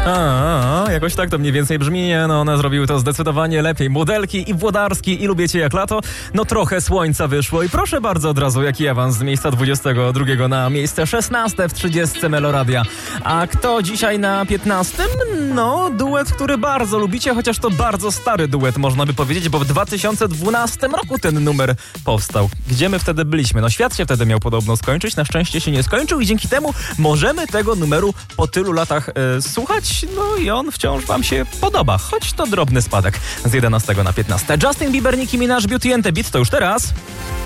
Jakoś tak to mniej więcej brzmi, no one zrobiły to zdecydowanie lepiej. Modelki i Włodarski i Lubię Cię jak lato. No trochę słońca wyszło i proszę bardzo od razu, jaki awans z miejsca 22 na miejsce 16 w 30 Meloradia. A kto dzisiaj na 15? No duet, który bardzo lubicie, chociaż to bardzo stary duet, można by powiedzieć, bo w 2012 roku ten numer powstał. Gdzie my wtedy byliśmy? No świat się wtedy miał podobno skończyć, na szczęście się nie skończył i dzięki temu możemy tego numeru po tylu latach słuchać, no i on wciąż wam się podoba, choć to drobny spadek z 11 na 15. Justin Bieber, Nicki Minaj, Beauty and the Beat to już teraz.